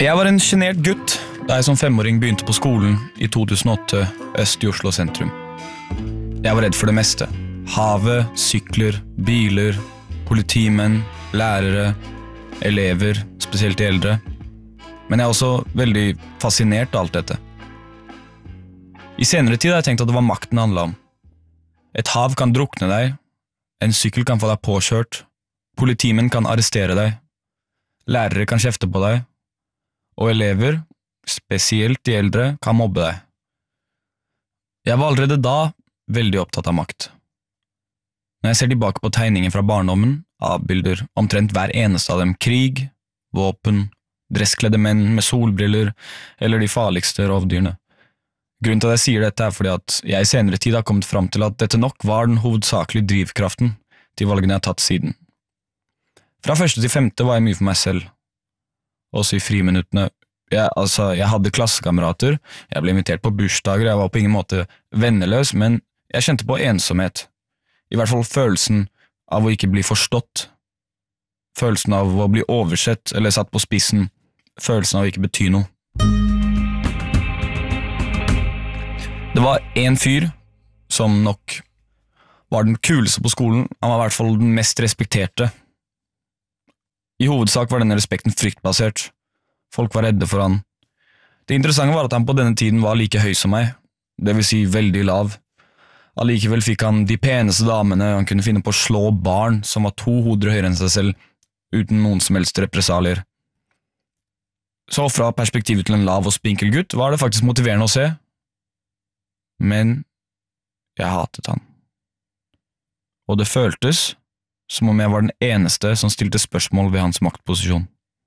Jeg var en genert gutt da jeg som 5-åring begynte på skolen i 2008 øst i Oslo sentrum. Jeg var redd for det meste. Havet, sykler, biler, politimenn, lærere, elever, spesielt de eldre. Men jeg er også veldig fascinert av alt dette. I senere tid har jeg tenkt at det var makten det handlet om. Et hav kan drukne deg, en sykkel kan få deg påkjørt, politimenn kan arrestere deg, lærere kan kjefte på deg, og elever, spesielt de eldre, kan mobbe deg. Jeg var allerede da veldig opptatt av makt. Når jeg ser tilbake på tegninger fra barndommen, avbilder omtrent hver eneste av dem krig, våpen, dresskledde menn med solbriller eller de farligste rovdyrene. Grunnen til at jeg sier dette er fordi at jeg i senere tid har kommet fram til at dette nok var den hovedsakelige drivkraften til valgene jeg har tatt siden. Fra 1. til 5. var jeg mye for meg selv. Også i friminuttene. Jeg hadde klassekamerater, jeg ble invitert på bursdager, jeg var på ingen måte venneløs, men jeg kjente på ensomhet. I hvert fall følelsen av å ikke bli forstått. Følelsen av å bli oversett eller satt på spissen. Følelsen av å ikke bety noe. Det var en fyr som nok var den kuleste på skolen. Han var i hvert fall den mest respekterte. I hovedsak var denne respekten fryktbasert. Folk var redde for han. Det interessante var at han på denne tiden var like høy som meg, det vil si veldig lav. Allikevel fikk han de peneste damene, han kunne finne på å slå barn som var 2 hoder høyere enn seg selv, uten noen som helst represalier. Så fra perspektivet til en lav og spinkel gutt var det faktisk motiverende å se. Men jeg hatet han. Og det føltes som om jeg var den eneste som stilte spørsmål ved hans maktposisjon.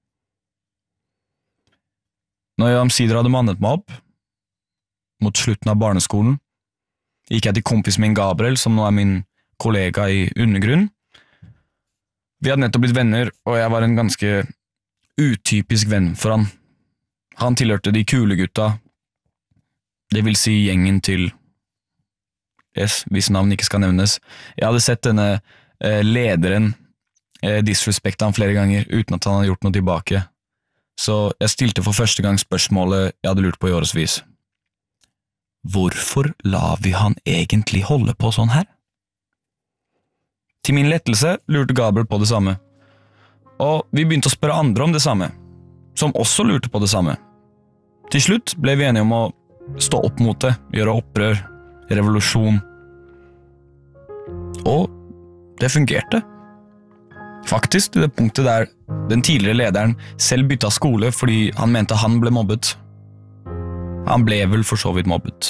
Når jeg omsider hadde mannet meg opp, mot slutten av barneskolen, gikk jeg til kompisen min Gabriel, som nå er min kollega i undergrunn. Vi hadde nettopp blitt venner, og jeg var en ganske utypisk venn for han. Han tilhørte de kule gutta, det vil si gjengen til, hvis navn ikke skal nevnes. Jeg hadde sett denne lederen disrespekte han flere ganger, uten at han hadde gjort noe tilbake. Så jeg stilte for første gang spørsmålet jeg hadde lurt på i årevis. Hvorfor lar vi han egentlig holde på sånn her? Til min lettelse lurte Gabriel på det samme. Og vi begynte å spørre andre om det samme, som også lurte på det samme. Til slutt ble vi enige om å stå opp mot det, gjøre opprør, revolusjon. Og det fungerte. Faktisk til det punktet der den tidligere lederen selv bytta skole fordi han mente han ble mobbet. Han ble vel for så vidt mobbet.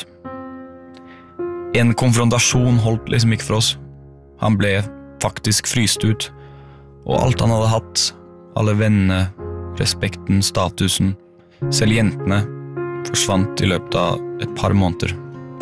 En konfrontasjon holdt liksom ikke for oss. Han ble faktisk fryst ut, og alt han hadde hatt, alle vennene, respekten, statusen, selv jentene, forsvant i løpet av et par måneder.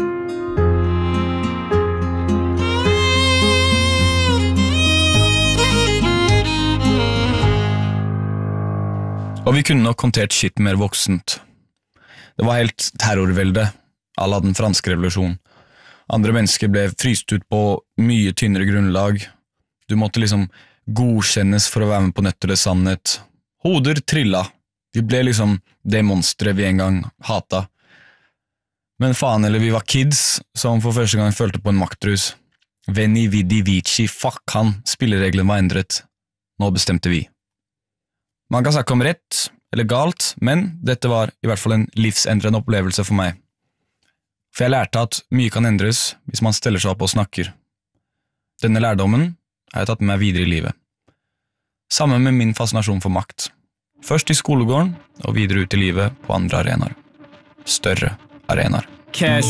Og vi kunne nok håndtert shit mer voksent. Det var helt terrorvelde, à la den franske revolusjonen. Andre mennesker ble fryst ut på mye tynnere grunnlag. Du måtte liksom godkjennes for å være med på Nødt eller sannhet. Hoder trilla. Vi ble liksom det monsteret vi en gang hata. Men faen eller vi var kids som for første gang følte på en maktrus. Veni vidi vici, fuck han, spillereglene var endret. Nå bestemte vi. Man kan snakke om rett eller galt, men dette var i hvert fall en livsendrende opplevelse for meg. For jeg lærte at mye kan endres hvis man steller seg opp og snakker. Denne lærdommen har jeg tatt med meg videre i livet. Sammen med min fascinasjon for makt. Først i skolegården og videre ut i livet på andre arenaer. Større arenaer. Cash